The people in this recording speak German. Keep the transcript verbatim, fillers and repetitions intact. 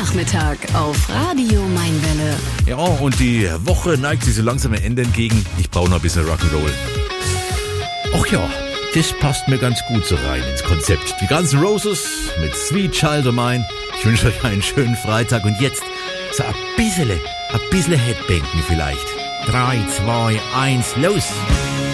Nachmittag auf Radio Mainwelle. Ja, und die Woche neigt sich so langsam am Ende entgegen. Ich brauche noch ein bisschen Rock'n'Roll. Ach ja, das passt mir ganz gut so rein ins Konzept. Die Guns N' Roses mit Sweet Child O' Mine. Ich wünsche euch einen schönen Freitag und jetzt so ein bisschen, ein bisschen Headbanken vielleicht. Drei, zwei, eins, los!